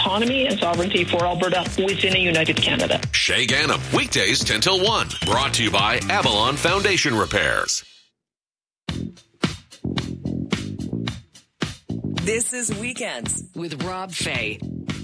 autonomy and sovereignty for Alberta within a united Canada. Shay Gannam, weekdays 10 till 1. Brought to you by Avalon Foundation Repairs. This is Weekends with Rob Fay.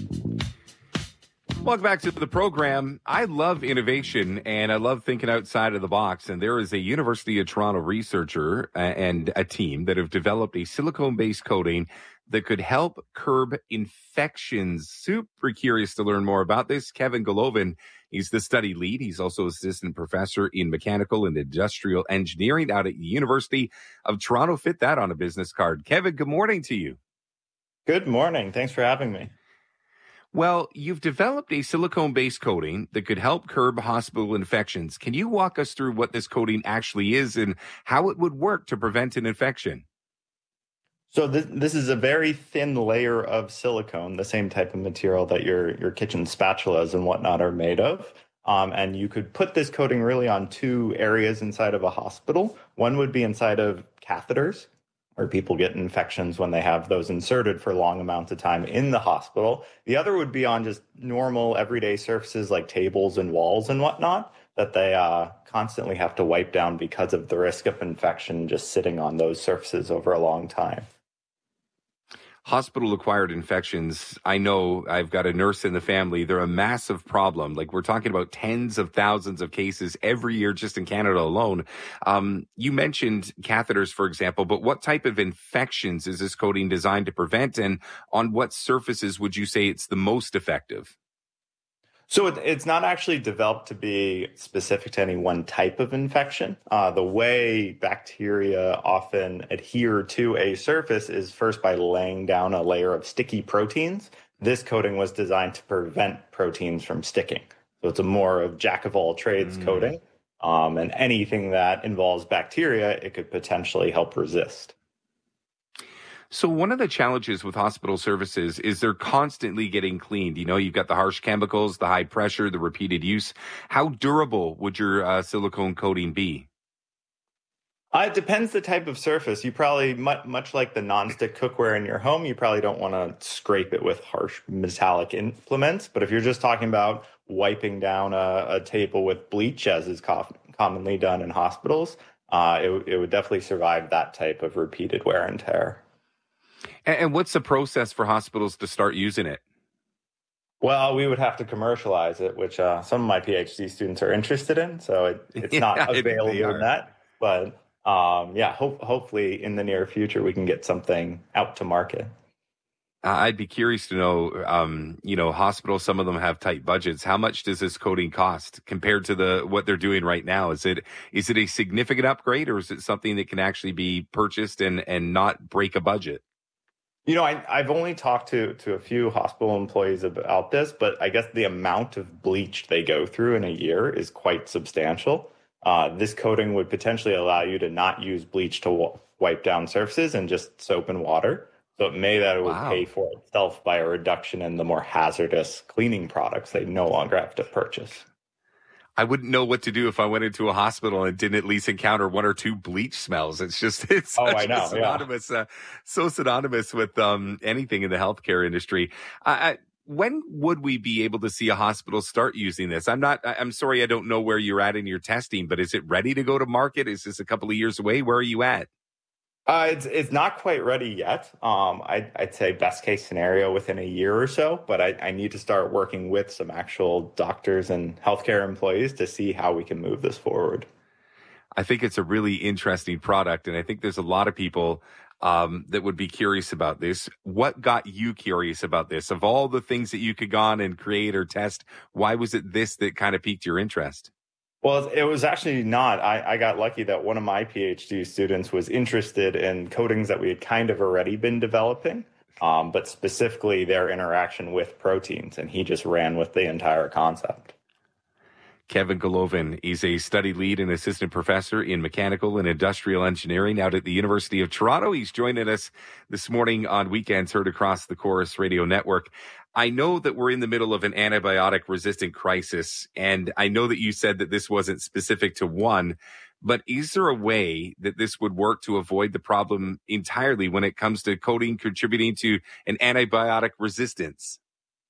Welcome back to the program. I love innovation and I love thinking outside of the box. And there is a University of Toronto researcher and a team that have developed a silicone-based coating that could help curb infections. Super curious to learn more about this. Kevin Golovin, he's the study lead. He's also assistant professor in mechanical and industrial engineering out at the University of Toronto. Fit that on a business card. Kevin, good morning to you. Good morning. Thanks for having me. Well, you've developed a silicone-based coating that could help curb hospital infections. Can you walk us through what this coating actually is and how it would work to prevent an infection? So this is a very thin layer of silicone, the same type of material that your kitchen spatulas and whatnot are made of. And you could put this coating really on two areas inside of a hospital. One would be inside of catheters, where people get infections when they have those inserted for long amounts of time in the hospital. The other would be on just normal everyday surfaces like tables and walls and whatnot that they constantly have to wipe down because of the risk of infection just sitting on those surfaces over a long time. Hospital-acquired infections, I know I've got a nurse in the family. They're a massive problem. Like we're talking about tens of thousands of cases every year just in Canada alone. You mentioned catheters, for example, but what type of infections is this coating designed to prevent? And on what surfaces would you say it's the most effective? So it's not actually developed to be specific to any one type of infection. The way bacteria often adhere to a surface is first by laying down a layer of sticky proteins. This coating was designed to prevent proteins from sticking. So it's a more of jack of all trades coating. And anything that involves bacteria, it could potentially help resist. So one of the challenges with hospital services is they're constantly getting cleaned. You know, you've got the harsh chemicals, the high pressure, the repeated use. How durable would your silicone coating be? It depends the type of surface. You probably, much like the nonstick cookware in your home, you probably don't want to scrape it with harsh metallic implements. But if you're just talking about wiping down a table with bleach, as is commonly done in hospitals, it would definitely survive that type of repeated wear and tear. And what's the process for hospitals to start using it? Well, we would have to commercialize it, which some of my PhD students are interested in. So it's not available in that. But hopefully in the near future, we can get something out to market. I'd be curious to know, hospitals, some of them have tight budgets. How much does this coating cost compared to what they're doing right now? Is it a significant upgrade, or is it something that can actually be purchased and not break a budget? You know, I've only talked to a few hospital employees about this, but I guess the amount of bleach they go through in a year is quite substantial. This coating would potentially allow you to not use bleach to wipe down surfaces and just soap and water. So it would pay for itself by a reduction in the more hazardous cleaning products they no longer have to purchase. I wouldn't know what to do if I went into a hospital and didn't at least encounter one or two bleach smells. It's synonymous, so synonymous with anything in the healthcare industry. When would we be able to see a hospital start using this? I'm sorry, I don't know where you're at in your testing, but is it ready to go to market? Is this a couple of years away? Where are you at? It's not quite ready yet. I'd say best case scenario within a year or so, but I need to start working with some actual doctors and healthcare employees to see how we can move this forward. I think it's a really interesting product, and I think there's a lot of people that would be curious about this. What got you curious about this? Of all the things that you could go on and create or test, why was it this that kind of piqued your interest? Well, it was actually not. I got lucky that one of my PhD students was interested in coatings that we had kind of already been developing, but specifically their interaction with proteins, and he just ran with the entire concept. Kevin Golovin is a study lead and assistant professor in mechanical and industrial engineering out at the University of Toronto. He's joining us this morning on Weekends, heard across the Chorus Radio Network. I know that we're in the middle of an antibiotic-resistant crisis, and I know that you said that this wasn't specific to one, but is there a way that this would work to avoid the problem entirely when it comes to coating contributing to an antibiotic resistance?